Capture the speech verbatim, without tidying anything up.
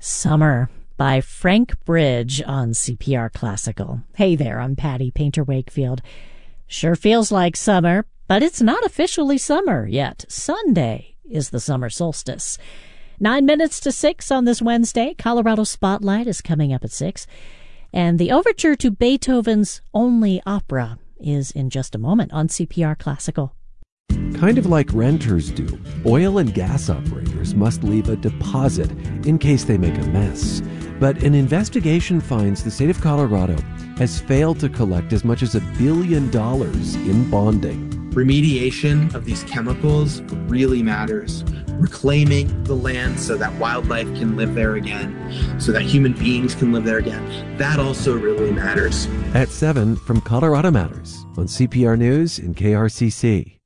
Summer by Frank Bridge on C P R Classical. Hey there, I'm Patty Painter Wakefield. Sure feels like summer, but it's not officially summer yet. Sunday is the summer solstice. Nine minutes to six on this Wednesday. Colorado Spotlight is coming up at six. And the overture to Beethoven's Only Opera is in just a moment on C P R Classical. Kind of like renters do, oil and gas operators must leave a deposit in case they make a mess. But an investigation finds the state of Colorado has failed to collect as much as a billion dollars in bonding. Remediation of these chemicals really matters. Reclaiming the land so that wildlife can live there again, so that human beings can live there again. That also really matters. At seven from Colorado Matters on C P R News and K R C C.